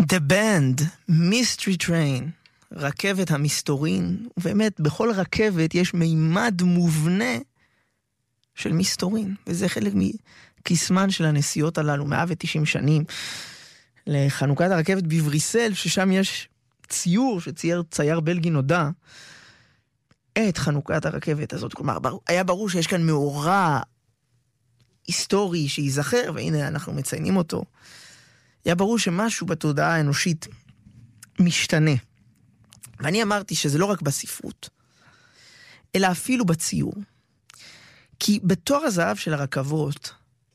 The Band, Mystery Train, רכבת המסתורין, ובאמת בכל רכבת יש מימד מובנה של מסתורין, וזה חלק מכיסמן של הנסיעות הללו, 190 שנים, לחנוכת הרכבת בבריסל, ששם יש ציור שצייר צייר בלגי נודע, את חנוכת הרכבת הזאת. כלומר, היה ברור שיש כאן מאורע היסטורי שיזכר, והנה אנחנו מציינים אותו. היה ברור שמשהו בתודעה האנושית משתנה. ואני אמרתי שזה לא רק בספרות, אלא אפילו בציור. כי בתור הזהב של הרכבות,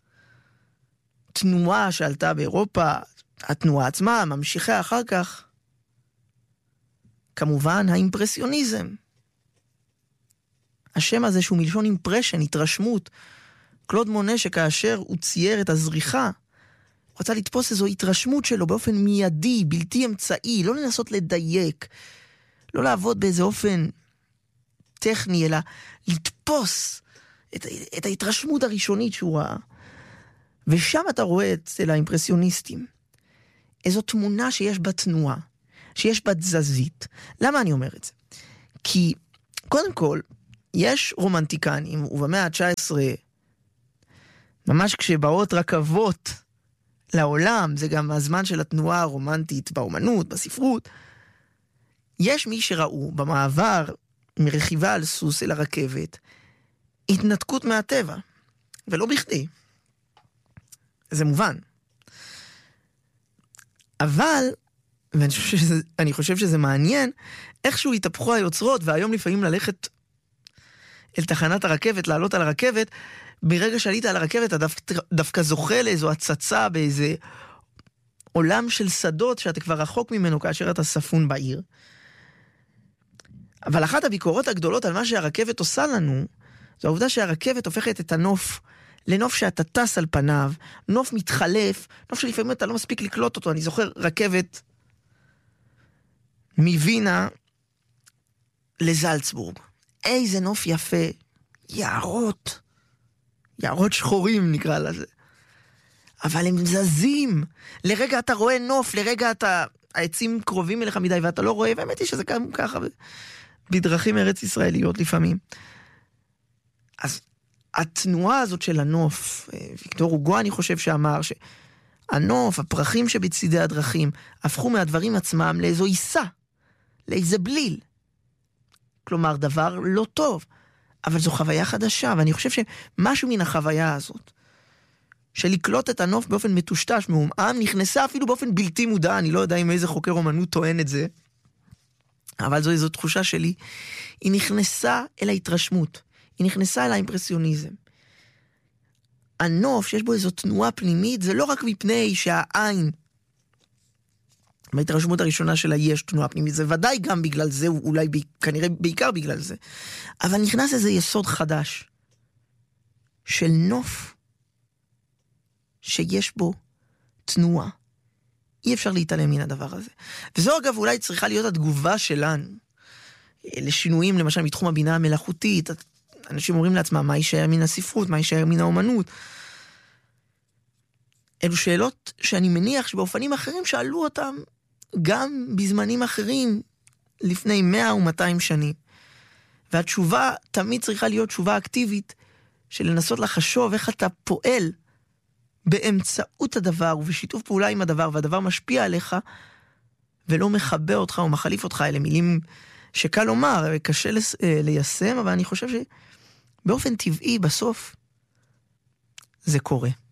תנועה שעלתה באירופה, התנועה עצמה, ממשיכה אחר כך, כמובן האימפרסיוניזם. השם הזה שהוא מלשון אימפרשן, התרשמות. קלוד מונה שכאשר הוא צייר את הזריחה, הוא רצה לתפוס איזו התרשמות שלו באופן מיידי, בלתי אמצעי, לא לנסות לדייק, לא לעבוד באיזה אופן טכני, אלא לתפוס את ההתרשמות הראשונית שהוא ראה. ושם אתה רואה אצל האימפרסיוניסטים איזו תמונה שיש בה תנועה, שיש בה תזזית. למה אני אומר את זה? כי קודם כל, יש רומנטיקנים, ובמאה ה-19, ממש כשבאות רכבות לעולם, זה גם הזמן של התנועה הרומנטית באומנות, בספרות, יש מי שראו במעבר מרכיבה על סוס אל הרכבת, התנתקות מהטבע, ולא בכדי. זה מובן. אבל, ואני חושב שזה מעניין, איכשהו התהפכו היוצרות, והיום לפעמים ללכת אל תחנת הרכבת, לעלות על הרכבת, ברגע שעלית על הרכבת, אתה דווקא זוכה לאיזו הצצה באיזה עולם של שדות, שאתה כבר רחוק ממנו כאשר אתה ספון בעיר. אבל אחת הביקורות הגדולות על מה שהרכבת עושה לנו, זו העובדה שהרכבת הופכת את הנוף לנוף שאתה טס על פניו, נוף מתחלף, נוף שלפעמים אתה לא מספיק לקלוט אותו. אני זוכר רכבת מווינה לזלצבורג. איזה נוף יפה, יערות שחורים נקרא לזה. אבל הם זזים. לרגע אתה רואה נוף, לרגע העצים קרובים אליך מדי ואתה לא רואה, והאמת היא שזה גם ככה בדרכים ארץ ישראליות לפעמים. אז התנועה הזאת של הנוף, ויקטור הוגו אני חושב שאמר שהנוף, הפרחים שבצדי הדרכים, הפכו מהדברים עצמם לאיזו עיסה, לאיזה בליל. כלומר, דבר לא טוב. אבל זו חוויה חדשה, ואני חושב שמשהו מן החוויה הזאת, של לקלוט את הנוף באופן מטושטש, מעומעם, נכנסה אפילו באופן בלתי מודע, אני לא יודע אם איזה חוקר אומנות טוען את זה, אבל זו תחושה שלי, היא נכנסה אל ההתרשמות, היא נכנסה אל האימפרסיוניזם. הנוף שיש בו איזו תנועה פנימית, זה לא רק מפני שהעין, בהתרשמות הראשונה שלה יש תנועה פנימית, זה ודאי גם בגלל זה, אולי כנראה בעיקר בגלל זה, אבל נכנס איזה יסוד חדש, של נוף, שיש בו תנועה. אי אפשר להתעלם מן הדבר הזה. וזו אגב אולי צריכה להיות התגובה שלנו, לשינויים למשל מתחום הבינה המלאכותית, אנשים אומרים לעצמם מה יישאר מן הספרות, מה יישאר מן האומנות. אלו שאלות שאני מניח שבאופנים אחרים שאלו אותם, גם בזמנים אחרים, לפני 100 ו-200 שנים. והתשובה תמיד צריכה להיות תשובה אקטיבית, של לנסות לחשוב איך אתה פועל באמצעות הדבר, ובשיתוף פעולה עם הדבר, והדבר משפיע עליך, ולא מחבא אותך או מחליף אותך. אלה מילים שקל לומר, קשה ליישם, אבל אני חושב שבאופן טבעי בסוף זה קורה.